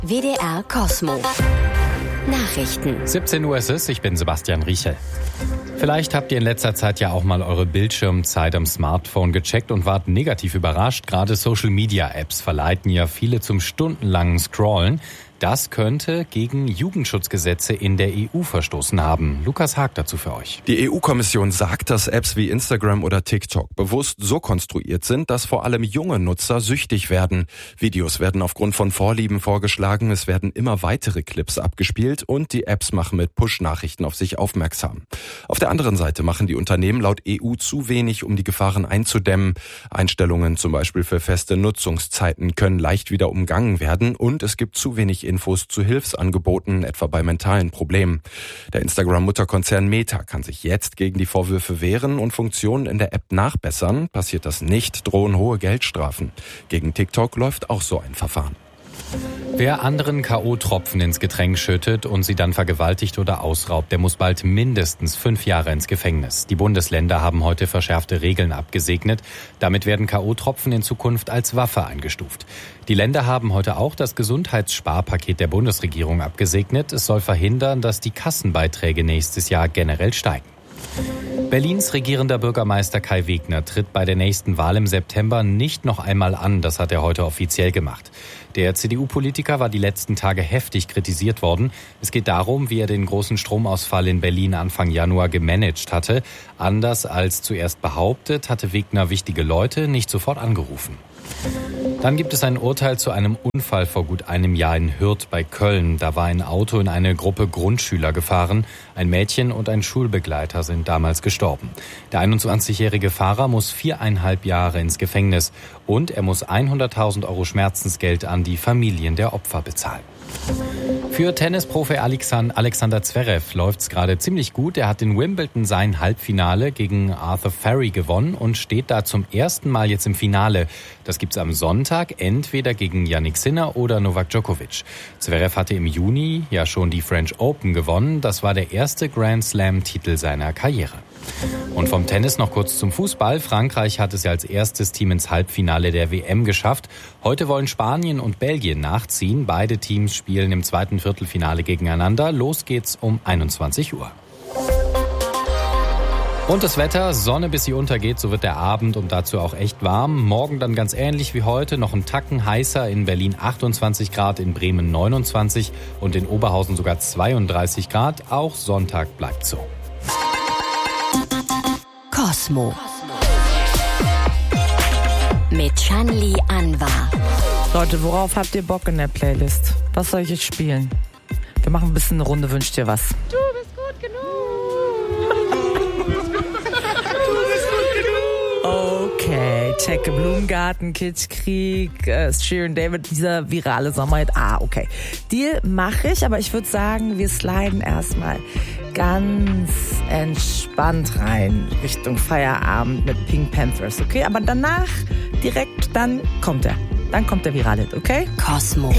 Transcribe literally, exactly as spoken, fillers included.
W D R Cosmo. Nachrichten. siebzehn Uhr ist es, ich bin Sebastian Riechel. Vielleicht habt ihr in letzter Zeit ja auch mal eure Bildschirmzeit am Smartphone gecheckt und wart negativ überrascht. Gerade Social-Media-Apps verleiten ja viele zum stundenlangen Scrollen. Das könnte gegen Jugendschutzgesetze in der E U verstoßen haben. Lukas Haag dazu für euch. Die E U-Kommission sagt, dass Apps wie Instagram oder TikTok bewusst so konstruiert sind, dass vor allem junge Nutzer süchtig werden. Videos werden aufgrund von Vorlieben vorgeschlagen, es werden immer weitere Clips abgespielt und die Apps machen mit Push-Nachrichten auf sich aufmerksam. Auf der anderen Seite machen die Unternehmen laut E U zu wenig, um die Gefahren einzudämmen. Einstellungen zum Beispiel für feste Nutzungszeiten können leicht wieder umgangen werden und es gibt zu wenig Infos zu Hilfsangeboten, etwa bei mentalen Problemen. Der Instagram-Mutterkonzern Meta kann sich jetzt gegen die Vorwürfe wehren und Funktionen in der App nachbessern. Passiert das nicht, drohen hohe Geldstrafen. Gegen TikTok läuft auch so ein Verfahren. Wer anderen K O-Tropfen ins Getränk schüttet und sie dann vergewaltigt oder ausraubt, der muss bald mindestens fünf Jahre ins Gefängnis. Die Bundesländer haben heute verschärfte Regeln abgesegnet. Damit werden K O-Tropfen in Zukunft als Waffe eingestuft. Die Länder haben heute auch das Gesundheitssparpaket der Bundesregierung abgesegnet. Es soll verhindern, dass die Kassenbeiträge nächstes Jahr generell steigen. Berlins regierender Bürgermeister Kai Wegner tritt bei der nächsten Wahl im September nicht noch einmal an. Das hat er heute offiziell gemacht. Der C D U-Politiker war die letzten Tage heftig kritisiert worden. Es geht darum, wie er den großen Stromausfall in Berlin Anfang Januar gemanagt hatte. Anders als zuerst behauptet, hatte Wegner wichtige Leute nicht sofort angerufen. Dann gibt es ein Urteil zu einem Unfall vor gut einem Jahr in Hürth bei Köln. Da war ein Auto in eine Gruppe Grundschüler gefahren. Ein Mädchen und ein Schulbegleiter sind damals gestorben. Der einundzwanzigjährige Fahrer muss viereinhalb Jahre ins Gefängnis und er muss hunderttausend Euro Schmerzensgeld an die Familien der Opfer bezahlen. Für Tennisprofi Alexander Zverev läuft's gerade ziemlich gut. Er hat in Wimbledon sein Halbfinale gegen Arthur Ferry gewonnen und steht da zum ersten Mal jetzt im Finale. Das gibt's am Sonntag, entweder gegen Jannik Sinner oder Novak Djokovic. Zverev hatte im Juni ja schon die French Open gewonnen. Das war der erste Grand Slam-Titel seiner Karriere. Und vom Tennis noch kurz zum Fußball. Frankreich hat es ja als erstes Team ins Halbfinale der W M geschafft. Heute wollen Spanien und Belgien nachziehen. Beide Teams spielen im zweiten Viertelfinale gegeneinander. Los geht's um einundzwanzig Uhr. Und das Wetter, Sonne bis sie untergeht, so wird der Abend und dazu auch echt warm. Morgen dann ganz ähnlich wie heute, noch ein Tacken heißer, in Berlin achtundzwanzig Grad, in Bremen neunundzwanzig und in Oberhausen sogar zweiunddreißig Grad. Auch Sonntag bleibt so. Cosmo. Mit Shanli Anwar. Leute, worauf habt ihr Bock in der Playlist? Was soll ich euch spielen? Wir machen ein bisschen eine Runde, wünscht ihr was? Du bist gut genug. Du bist gut genug. Okay, Checke Blumengarten, Kitschkrieg, äh, Shirin David, dieser virale Sommerhit. Ah, okay. Deal mache ich, aber ich würde sagen, wir sliden erstmal ganz entspannt rein Richtung Feierabend mit Pink Panthers, okay? Aber danach, direkt, dann kommt er. Dann kommt der virale Hit, okay? Cosmo.